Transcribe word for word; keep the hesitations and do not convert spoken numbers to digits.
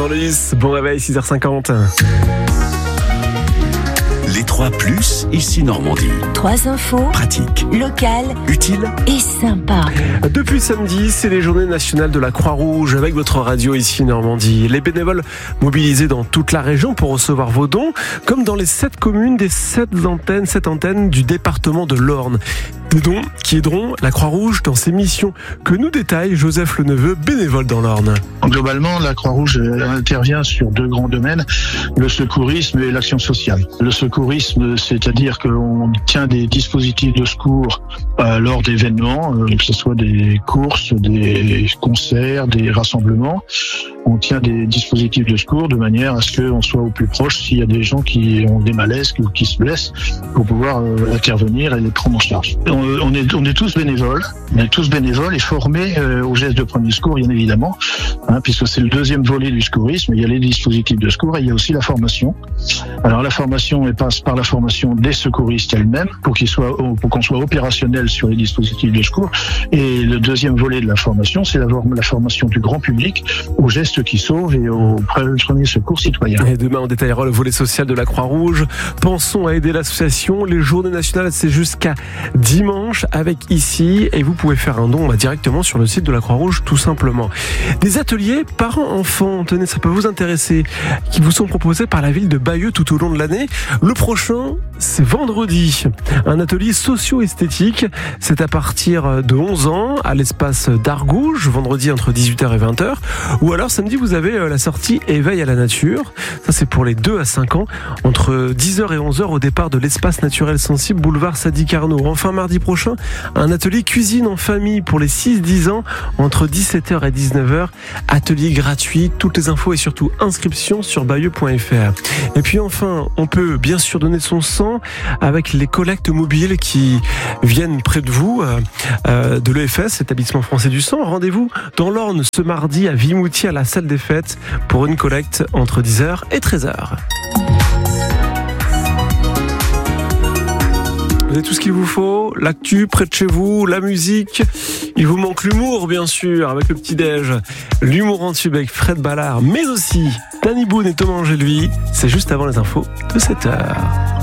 Loïs, bon réveil, six heures cinquante. Les trois plus, ici Normandie. Trois infos. Pratique. Locales. Utile. Et sympa. Depuis samedi, c'est les journées nationales de la Croix-Rouge avec votre radio ici Normandie. Les bénévoles mobilisés dans toute la région pour recevoir vos dons, comme dans les sept communes des sept antennes, sept antennes du département de l'Orne. Des dons qui aideront la Croix-Rouge dans ses missions que nous détaille Joseph Leneveu, bénévole dans l'Orne. Globalement, la Croix-Rouge intervient sur deux grands domaines, le secourisme et l'action sociale. Le secourisme, c'est-à-dire qu'on tient des dispositifs de secours euh, lors d'événements, euh, que ce soit des courses, des concerts, des rassemblements. On tient des dispositifs de secours de manière à ce qu'on soit au plus proche s'il y a des gens qui ont des malaises ou qui se blessent pour pouvoir euh, intervenir et les prendre en charge. On, on, est, on est tous bénévoles, on est tous bénévoles et formés euh, aux gestes de premier secours, bien évidemment, hein, puisque c'est le deuxième volet du secourisme. Il y a les dispositifs de secours et il y a aussi la formation. Alors la formation elle passe par la formation des secouristes elles-mêmes pour qu'ils soient, pour qu'on soit opérationnel sur les dispositifs de secours. Et le deuxième volet de la formation, c'est la, la formation du grand public aux gestes qui sauvent et au premier secours citoyen. Et demain, on détaillera le volet social de la Croix-Rouge. Pensons à aider l'association. Les journées nationales, c'est jusqu'à dimanche avec ici. Et vous pouvez faire un don bah, directement sur le site de la Croix-Rouge, tout simplement. Des ateliers parents-enfants, tenez, ça peut vous intéresser, qui vous sont proposés par la ville de Bayeux tout au long de l'année. Le prochain, c'est vendredi. Un atelier socio-esthétique. C'est à partir de onze ans à l'espace d'Argouges, vendredi entre dix-huit heures et vingt heures. Ou alors samedi, vous avez la sortie Éveil à la nature. Ça, c'est pour les deux à cinq ans, entre dix heures et onze heures au départ de l'espace naturel sensible, boulevard Sadi Carnot. Enfin, mardi prochain, un atelier cuisine en famille pour les six dix ans, entre dix-sept heures et dix-neuf heures. Atelier gratuit. Toutes les infos et surtout inscription sur bayeux point f r. Et puis enfin, on peut bien sûr donner son sang avec les collectes mobiles qui viennent près de vous, euh, de l'E F S, établissement français du sang. Rendez-vous dans l'Orne ce mardi à Vimoutier à la salle des fêtes pour une collecte entre dix heures et treize heures. Vous avez tout ce qu'il vous faut, l'actu près de chez vous, la musique. Il vous manque l'humour, bien sûr, avec le petit-déj. L'humour en tube avec Fred Ballard, mais aussi Danny Boone et Thomas Angelvi. C'est juste avant les infos de sept heures.